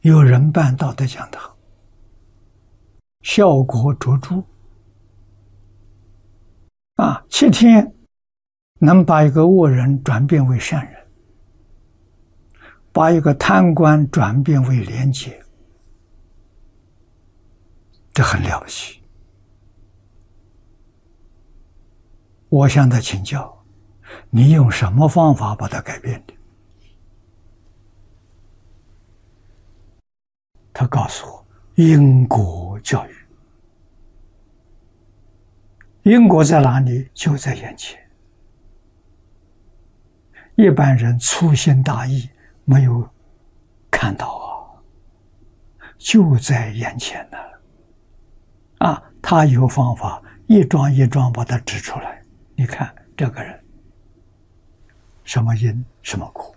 有人办道德讲得好，效果卓著7天能把一个恶人转变为善人，把一个贪官转变为廉洁，这很了不起。我向他请教，你用什么方法把它改变的？他告诉我，因果教育。因果在哪里？就在眼前。一般人粗心大意，没有看到就在眼前呢。他有方法，一桩一桩把它指出来。你看这个人，什么因，什么果。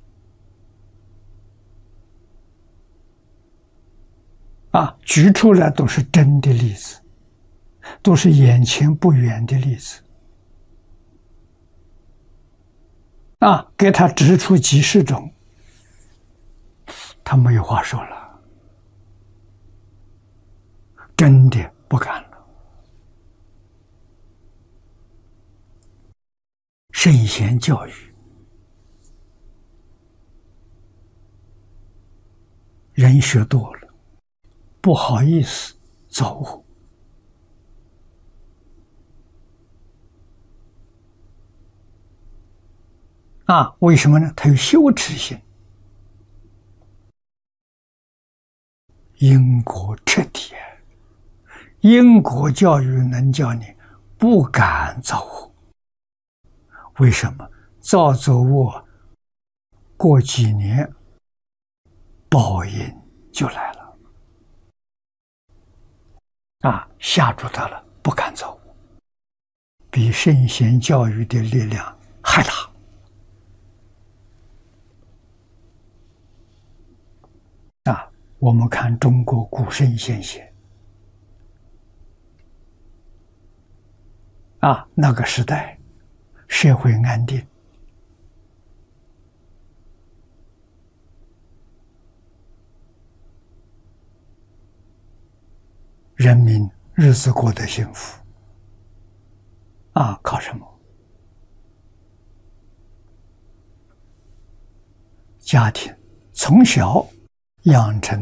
举出来都是真的例子，都是眼前不远的例子。给他指出几十种，他没有话说了，真的不敢了。圣贤教育，人学多了，不好意思造恶。为什么呢？他有羞耻心。因果彻底，因果教育能叫你不敢造恶。为什么？造作恶，过几年报应就来了。吓住他了，不敢造恶，比圣贤教育的力量还大。我们看中国古圣先贤，那个时代社会安定，人民日子过得幸福。靠什么？家庭从小养成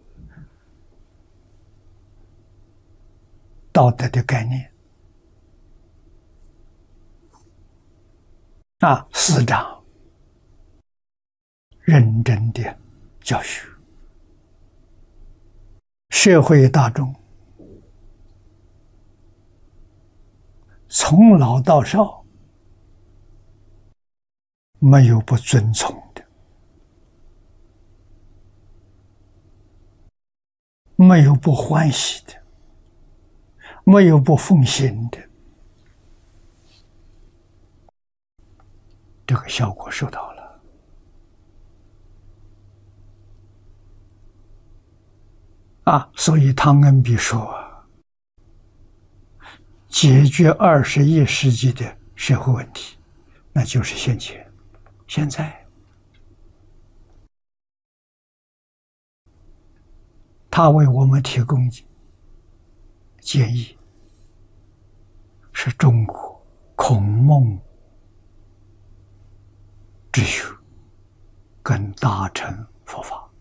道德的概念。师长认真的教学，社会大众从老到少没有不遵从的，没有不欢喜的，没有不奉行的，这个效果收到了。所以汤恩比说解决21世纪的社会问题，那就是现前，现在。他为我们提供建议，是中国孔孟之学跟大乘佛法。